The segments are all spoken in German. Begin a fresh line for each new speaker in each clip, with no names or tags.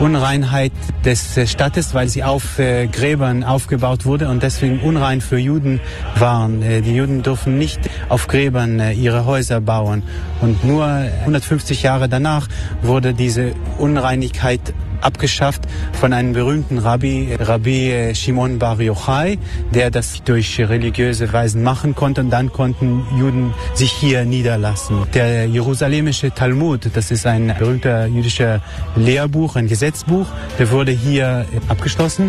Unreinheit des Stadtes, weil sie auf Gräbern aufgebaut wurde und deswegen unrein für Juden waren. Die Juden dürfen nicht auf Gräbern ihre Häuser bauen. Und nur 150 Jahre danach wurde diese Unreinigkeit abgeschafft von einem berühmten Rabbi Shimon Bar Yochai, der das durch religiöse Weisen machen konnte, und dann konnten Juden sich hier niederlassen. Der jerusalemische Talmud, das ist ein berühmter jüdischer Lehrbuch, ein Gesetzbuch, der wurde hier abgeschlossen.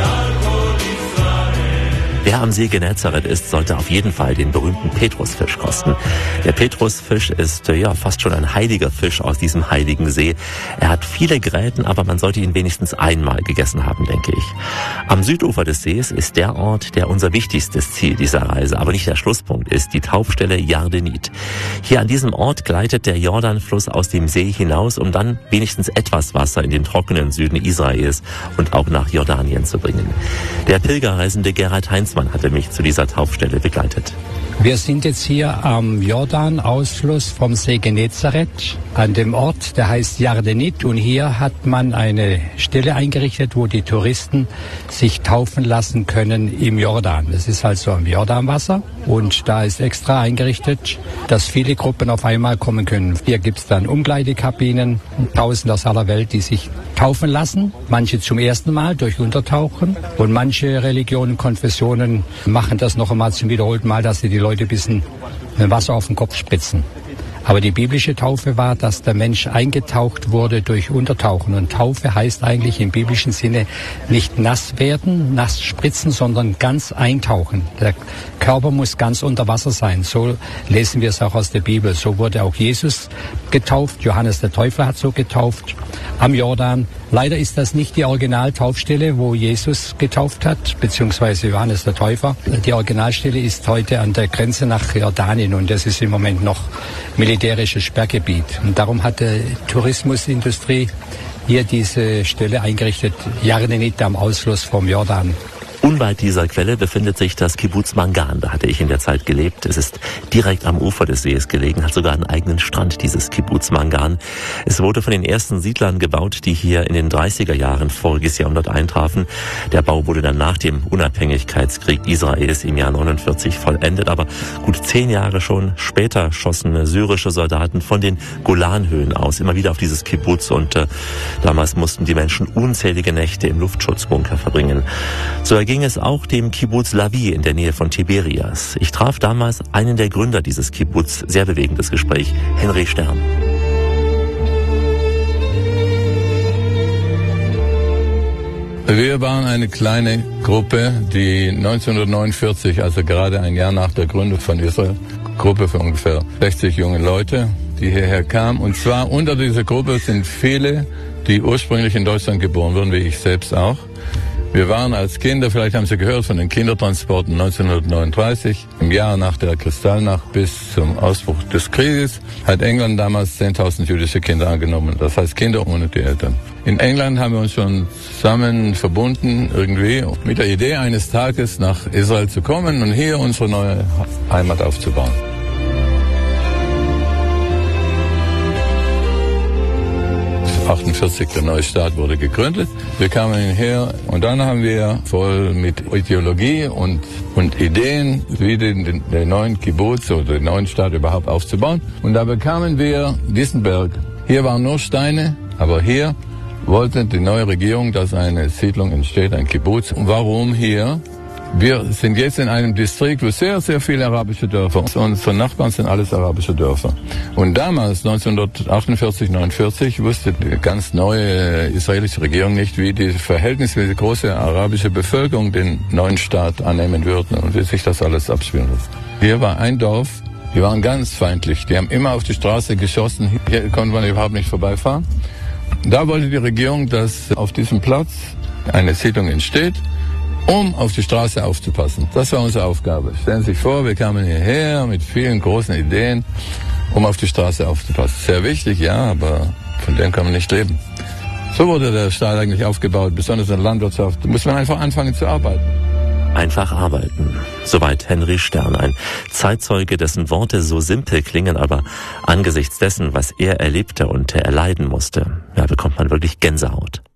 Wer am See Genezareth ist, sollte auf jeden Fall den berühmten Petrusfisch kosten. Der Petrusfisch ist fast schon ein heiliger Fisch aus diesem heiligen See. Er hat viele Gräten, aber man sollte ihn wenigstens einmal gegessen haben, denke ich. Am Südufer des Sees ist der Ort, der unser wichtigstes Ziel dieser Reise, aber nicht der Schlusspunkt ist, die Taufstelle Yardenit. Hier an diesem Ort gleitet der Jordanfluss aus dem See hinaus, um dann wenigstens etwas Wasser in den trockenen Süden Israels und auch nach Jordanien zu bringen. Der Pilgerreisende Gerhard Heinzmann hatte mich zu dieser Taufstelle begleitet.
Wir sind jetzt hier am Jordan-Ausfluss vom See Genezareth an dem Ort, der heißt Yardenit, und hier hat man eine Stelle eingerichtet, wo die Touristen sich taufen lassen können im Jordan. Das ist also am Jordanwasser und da ist extra eingerichtet, dass viele Gruppen auf einmal kommen können. Hier gibt es dann Umkleidekabinen, Tausende aus aller Welt, die sich taufen lassen, manche zum ersten Mal durch Untertauchen und manche Religionen, Konfessionen machen das noch einmal zum wiederholten Mal, dass sie die Leute ein bisschen Wasser auf den Kopf spritzen. Aber die biblische Taufe war, dass der Mensch eingetaucht wurde durch Untertauchen. Und Taufe heißt eigentlich im biblischen Sinne nicht nass werden, nass spritzen, sondern ganz eintauchen. Der Körper muss ganz unter Wasser sein. So lesen wir es auch aus der Bibel. So wurde auch Jesus getauft. Johannes der Täufer hat so getauft am Jordan. Leider ist das nicht die Originaltaufstelle, wo Jesus getauft hat, beziehungsweise Johannes der Täufer. Die Originalstelle ist heute an der Grenze nach Jordanien und das ist im Moment noch militärisches Sperrgebiet. Und darum hat die Tourismusindustrie hier diese Stelle eingerichtet, Yardenit am Ausfluss vom Jordan.
Unweit dieser Quelle befindet sich das Kibbuz Mangan. Da hatte ich in der Zeit gelebt. Es ist direkt am Ufer des Sees gelegen, hat sogar einen eigenen Strand, dieses Kibbuz Mangan. Es wurde von den ersten Siedlern gebaut, die hier in den 30er Jahren voriges Jahrhundert eintrafen. Der Bau wurde dann nach dem Unabhängigkeitskrieg Israels im Jahr 49 vollendet. Aber gut 10 Jahre schon später schossen syrische Soldaten von den Golanhöhen aus immer wieder auf dieses Kibbuz. Und damals mussten die Menschen unzählige Nächte im Luftschutzbunker verbringen. So ging es auch dem Kibbuz Lavi in der Nähe von Tiberias. Ich traf damals einen der Gründer dieses Kibbuz, sehr bewegendes Gespräch, Henry Stern.
Wir waren eine kleine Gruppe, die 1949, also gerade ein Jahr nach der Gründung von Israel, Gruppe von ungefähr 60 jungen Leute, die hierher kamen. Und zwar unter dieser Gruppe sind viele, die ursprünglich in Deutschland geboren wurden, wie ich selbst auch. Wir waren als Kinder, vielleicht haben Sie gehört von den Kindertransporten 1939, im Jahr nach der Kristallnacht bis zum Ausbruch des Krieges, hat England damals 10.000 jüdische Kinder angenommen, das heißt Kinder ohne die Eltern. In England haben wir uns schon zusammen verbunden, irgendwie, mit der Idee eines Tages nach Israel zu kommen und hier unsere neue Heimat aufzubauen. Der neue Staat wurde gegründet. Wir kamen hierher und dann haben wir voll mit Ideologie und Ideen, wie den neuen Kibbuz oder den neuen Staat überhaupt aufzubauen. Und da bekamen wir diesen Berg. Hier waren nur Steine, aber hier wollte die neue Regierung, dass eine Siedlung entsteht, ein Kibbuz. Und warum hier? Wir sind jetzt in einem Distrikt, wo sehr, sehr viele arabische Dörfer sind. Unsere Nachbarn sind alles arabische Dörfer. Und damals, 1948, 49, wusste die ganz neue israelische Regierung nicht, wie die verhältnismäßig große arabische Bevölkerung den neuen Staat annehmen würde und wie sich das alles abspielen wird. Hier war ein Dorf, die waren ganz feindlich. Die haben immer auf die Straße geschossen. Hier konnte man überhaupt nicht vorbeifahren. Da wollte die Regierung, dass auf diesem Platz eine Siedlung entsteht, um auf die Straße aufzupassen. Das war unsere Aufgabe. Stellen Sie sich vor, wir kamen hierher mit vielen großen Ideen, um auf die Straße aufzupassen. Sehr wichtig, ja, aber von dem kann man nicht leben. So wurde der Staat eigentlich aufgebaut, besonders in der Landwirtschaft. Da muss man einfach anfangen zu arbeiten.
Einfach arbeiten. Soweit Henry Stern, ein Zeitzeuge, dessen Worte so simpel klingen, aber angesichts dessen, was er erlebte und erleiden musste, bekommt man wirklich Gänsehaut.